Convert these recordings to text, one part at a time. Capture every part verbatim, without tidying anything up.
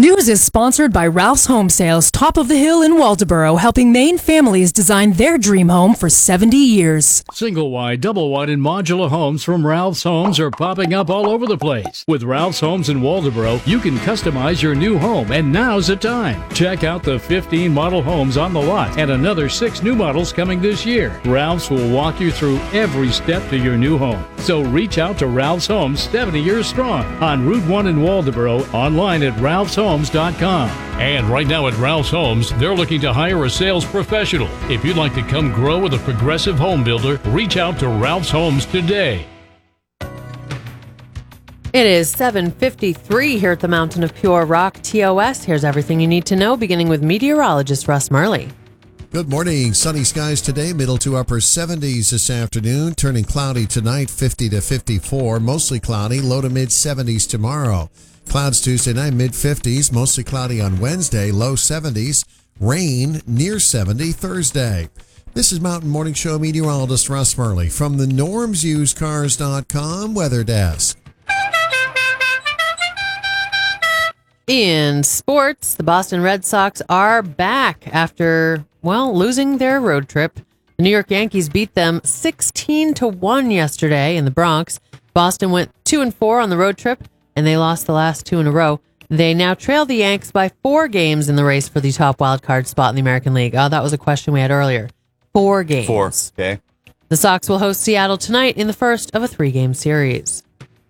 News is sponsored by Ralph's Home Sales, top of the hill in Waldoboro, helping Maine families design their dream home for seventy years. Single wide, double wide, and modular homes from Ralph's Homes are popping up all over the place. With Ralph's Homes in Waldoboro, you can customize your new home, and now's the time. Check out the fifteen model homes on the lot and another six new models coming this year. Ralph's will walk you through every step to your new home. So reach out to Ralph's Homes, seventy years strong, on Route one in Waldoboro, online at ralphs homes dot com. And right now at Ralph's Homes, they're looking to hire a sales professional. If you'd like to come grow with a progressive home builder, reach out to Ralph's Homes today. It is seven fifty-three here at the Mountain of Pure Rock, T O S. Here's everything you need to know, beginning with meteorologist Russ Murley. Good morning. Sunny skies today, middle to upper seventies this afternoon, turning cloudy tonight, fifty to fifty-four, mostly cloudy, low to mid seventies tomorrow. Clouds Tuesday night, mid fifties, mostly cloudy on Wednesday, low seventies, rain near seventy Thursday. This is Mountain Morning Show meteorologist Russ Murley from the norms used cars dot com weather desk. In sports, the Boston Red Sox are back after, well, losing their road trip. The New York Yankees beat them sixteen to one yesterday in the Bronx. Boston went two and four on the road trip, and they lost the last two in a row. They now trail the Yanks by four games in the race for the top wild card spot in the American League. Oh, that was a question we had earlier. Four games. Four, okay. The Sox will host Seattle tonight in the first of a three-game series.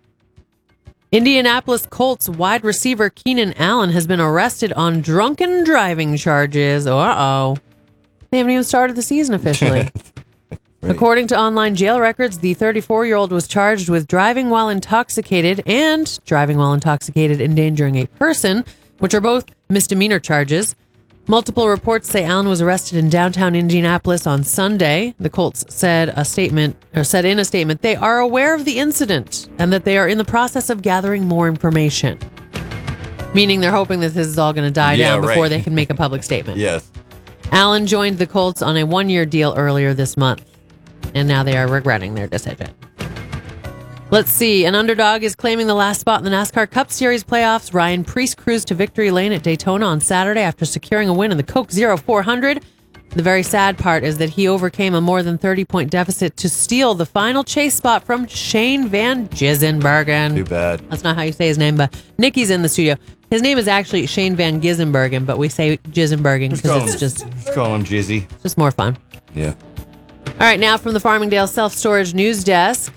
Indianapolis Colts wide receiver Keenan Allen has been arrested on drunken driving charges. Uh-oh. They haven't even started the season officially. Right. According to online jail records, the thirty-four-year-old was charged with driving while intoxicated and driving while intoxicated endangering a person, which are both misdemeanor charges. Multiple reports say Allen was arrested in downtown Indianapolis on Sunday. The Colts said a statement, or said in a statement, they are aware of the incident and that they are in the process of gathering more information. Meaning they're hoping that this is all going to die Yeah, down before right. they can make a public statement. Yes. Allen joined the Colts on a one-year deal earlier this month, and now they are regretting their decision. Let's see. An underdog is claiming the last spot in the NASCAR Cup Series playoffs. Ryan Preece cruised to victory lane at Daytona on Saturday after securing a win in the Coke Zero four hundred. The very sad part is that he overcame a more than thirty-point deficit to steal the final chase spot from Shane Van Gissenbergen. Too bad. That's not how you say his name, but Nikki's in the studio. His name is actually Shane Van Gissenbergen, but we say Gissenbergen because it's just, Let's call him Jizzy. just more fun. Yeah. All right, now from the Farmingdale Self-Storage News Desk.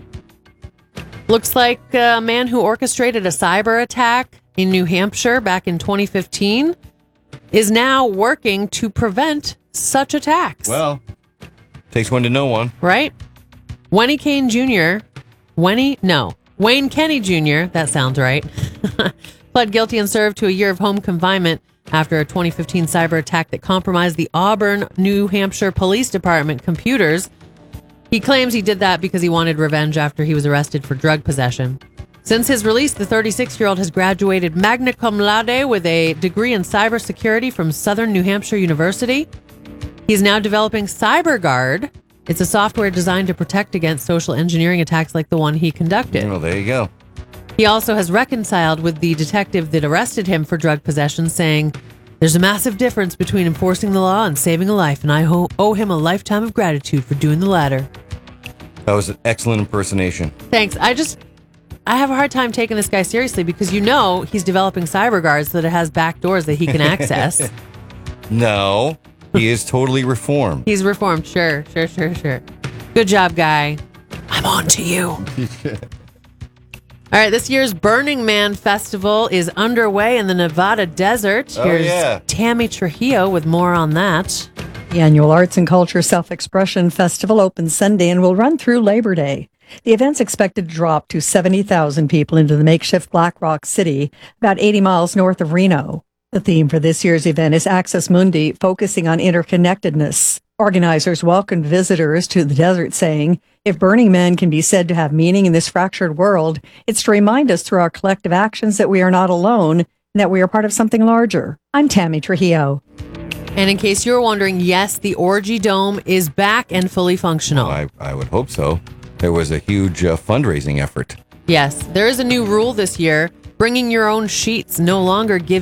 Looks like a man who orchestrated a cyber attack in New Hampshire back in twenty fifteen is now working to prevent such attacks. Well, takes one to know one. Right? Wenny Kane Junior Wenny, no, Wayne Kenny Junior, that sounds right, pled guilty and served to a year of home confinement after a twenty fifteen cyber attack that compromised the Auburn, New Hampshire Police Department computers. He claims he did that because he wanted revenge after he was arrested for drug possession. Since his release, the thirty-six-year-old has graduated magna cum laude with a degree in cybersecurity from Southern New Hampshire University. He's now developing CyberGuard. It's a software designed to protect against social engineering attacks like the one he conducted. Well, there you go. He also has reconciled with the detective that arrested him for drug possession, saying, "There's a massive difference between enforcing the law and saving a life, and I ho- owe him a lifetime of gratitude for doing the latter." That was an excellent impersonation. Thanks. I just, I have a hard time taking this guy seriously because you know he's developing CyberGuard so that it has back doors that he can access. No, he is totally reformed. He's reformed. Sure, sure, sure, sure. Good job, guy. I'm on to you. All right, this year's Burning Man Festival is underway in the Nevada desert. Oh, Here's yeah. Tammy Trujillo with more on that. The annual Arts and Culture Self-Expression Festival opens Sunday and will run through Labor Day. The event's expected to draw up to seventy thousand people into the makeshift Black Rock City, about eighty miles north of Reno. The theme for this year's event is Access Mundi, focusing on interconnectedness. Organizers welcomed visitors to the desert, saying, if Burning Man can be said to have meaning in this fractured world, it's to remind us through our collective actions that we are not alone and that we are part of something larger. I'm Tammy Trujillo. And in case you're wondering, yes, the Orgy Dome is back and fully functional. I, I would hope so. There was a huge uh, fundraising effort. Yes, there is a new rule this year. Bringing your own sheets no longer gives